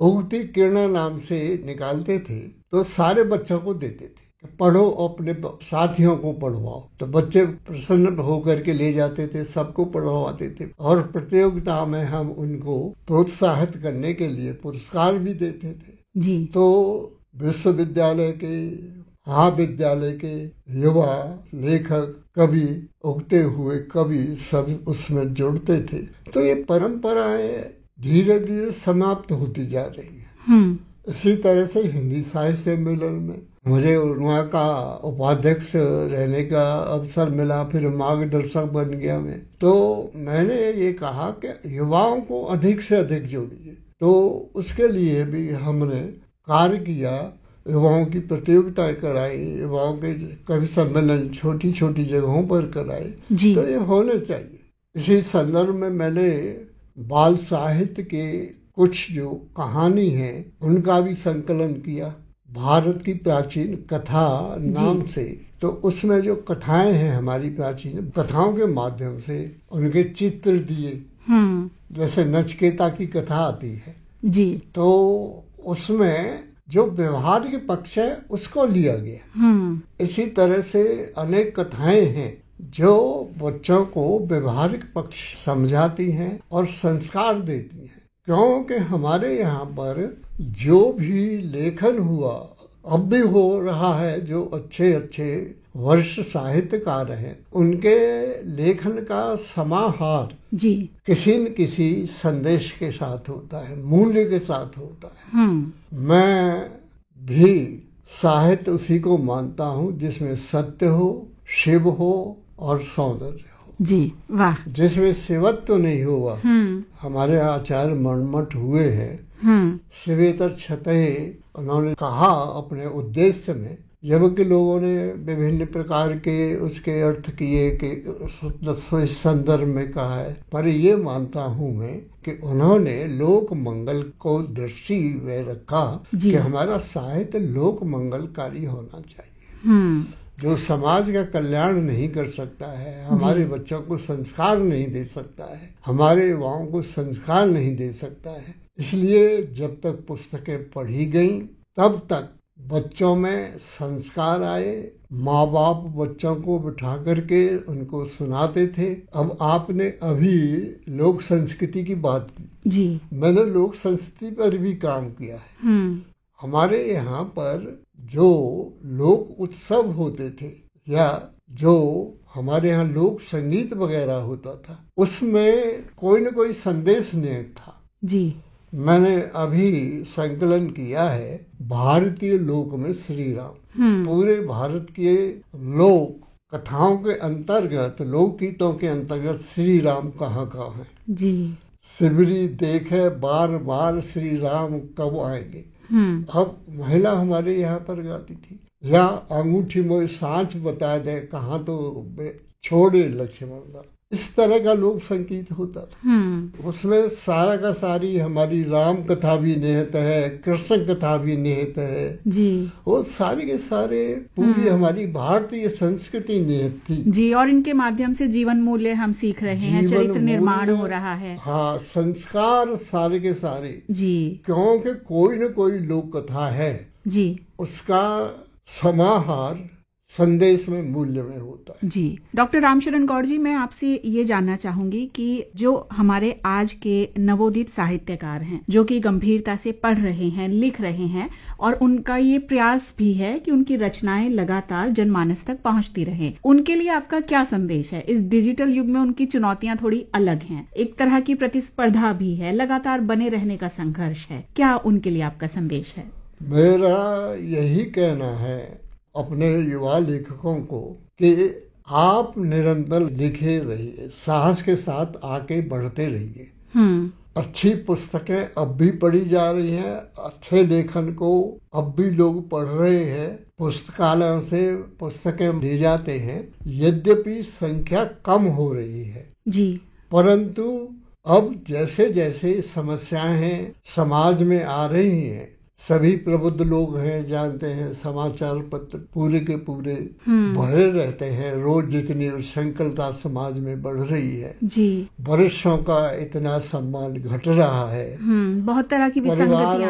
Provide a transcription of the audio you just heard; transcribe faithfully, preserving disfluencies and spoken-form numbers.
उगती किरणा नाम से निकालते थे, तो सारे बच्चों को देते थे, पढ़ो, अपने साथियों को पढ़वाओ। तो बच्चे प्रसन्न होकर के ले जाते थे, सबको पढ़वाते थे, और प्रतियोगिता में हम उनको प्रोत्साहित करने के लिए पुरस्कार भी देते थे जी। तो विश्वविद्यालय के, महाविद्यालय के युवा लेखक, कवि, उगते हुए कवि सब उसमें जुड़ते थे। तो ये परंपराएं धीरे धीरे समाप्त होती जा रही है। इसी तरह से हिंदी साहित्य सम्मेलन में मुझे वहाँ का उपाध्यक्ष रहने का अवसर मिला, फिर मार्गदर्शक बन गया मैं। तो मैंने ये कहा कि युवाओं को अधिक से अधिक जोड़िए, तो उसके लिए भी हमने कार्य किया, युवाओं की प्रतियोगिताएं कराई, युवाओं के कवि सम्मेलन छोटी छोटी जगहों पर कराए। तो ये होने चाहिए। इसी संदर्भ में मैंने बाल साहित्य के कुछ जो कहानी है उनका भी संकलन किया, भारत की प्राचीन कथा नाम से। तो उसमें जो कथाएं हैं हमारी प्राचीन, कथाओं के माध्यम से उनके चित्र दिए, जैसे नचिकेता की कथा आती है जी, तो उसमें जो व्यवहारिक पक्ष है उसको लिया गया। इसी तरह से अनेक कथाएं हैं जो बच्चों को व्यवहारिक पक्ष समझाती हैं और संस्कार देती हैं। क्योंकि हमारे यहाँ पर जो भी लेखन हुआ, अब भी हो रहा है, जो अच्छे अच्छे वर्ष साहित्यकार हैं उनके लेखन का समाहार जी किसी न किसी संदेश के साथ होता है, मूल्य के साथ होता है। मैं भी साहित्य उसी को मानता हूँ जिसमें सत्य हो, शिव हो और सौंदर्य हो जी। वाह। जिसमें शिवत्व तो नहीं हुआ। हमारे आचार्य मर्मठ हुए हैं शिवेतर छतये, उन्होंने कहा अपने उद्देश्य में, जबकि लोगों ने विभिन्न प्रकार के उसके अर्थ किए कि इस संदर्भ में कहा है, पर ये मानता हूँ मैं कि उन्होंने लोक मंगल को दृष्टि में रखा कि हमारा साहित्य लोक मंगलकारी होना चाहिए। जो समाज का कल्याण नहीं कर सकता है, हमारे बच्चों को संस्कार नहीं दे सकता है, हमारे युवाओं को संस्कार नहीं दे सकता है, इसलिए जब तक पुस्तकें पढ़ी गईं तब तक बच्चों में संस्कार आए। माँ बाप बच्चों को बिठा करके उनको सुनाते थे। अब आपने अभी लोक संस्कृति की बात की जी, मैंने लोक संस्कृति पर भी काम किया है। हमारे यहाँ पर जो लोक उत्सव होते थे या जो हमारे यहाँ लोक संगीत वगैरह होता था, उसमें कोई न कोई संदेश निहित था जी। मैंने अभी संकलन किया है भारतीय लोक में श्री राम। पूरे भारत के लोक कथाओं के अंतर्गत, लोकगीतों के अंतर्गत श्री राम कहाँ कहाँ है जी। सिबरी देखे बार बार श्री राम कब आएंगे। अब महिला हमारे यहाँ पर गाती थी, या अंगूठी मोई सांच बता दे कहाँ तो छोड़े लक्ष्मण। इस तरह का लोक संगीत होता था। उसमें सारा का सारी हमारी राम कथा भी निहित है, कृष्ण कथा भी निहित है जी। वो सारे के सारे पूरी हमारी भारतीय संस्कृति निहित थी जी। और इनके माध्यम से जीवन मूल्य हम सीख रहे हैं, चरित्र निर्माण हो रहा है। हाँ, संस्कार सारे के सारे जी। क्योंकि कोई न कोई लोक कथा है जी, उसका समाहार संदेश में, मूल्य में होता है जी। डॉक्टर रामशरण गौड़ जी, मैं आपसे ये जानना चाहूंगी कि जो हमारे आज के नवोदित साहित्यकार हैं, जो कि गंभीरता से पढ़ रहे हैं, लिख रहे हैं, और उनका ये प्रयास भी है कि उनकी रचनाएं लगातार जनमानस तक पहुंचती रहें, उनके लिए आपका क्या संदेश है? इस डिजिटल युग में उनकी चुनौतियां थोड़ी अलग हैं, एक तरह की प्रतिस्पर्धा भी है, लगातार बने रहने का संघर्ष है, क्या उनके लिए आपका संदेश है? मेरा यही कहना है अपने युवा लेखकों को कि आप निरंतर लिखे रहिए, साहस के साथ आगे बढ़ते रहिए। अच्छी पुस्तकें अब भी पढ़ी जा रही हैं, अच्छे लेखन को अब भी लोग पढ़ रहे हैं, पुस्तकालयों से पुस्तकें ले जाते हैं, यद्यपि संख्या कम हो रही है जी, परंतु अब जैसे जैसे समस्याएं समाज में आ रही हैं, सभी प्रबुद्ध लोग हैं, जानते हैं, समाचार पत्र पूरे के पूरे भरे रहते हैं, रोज जितनी संकलता समाज में बढ़ रही है जी, वरिष्ठों का इतना सम्मान घट रहा है, बहुत तरह की विसंगतियां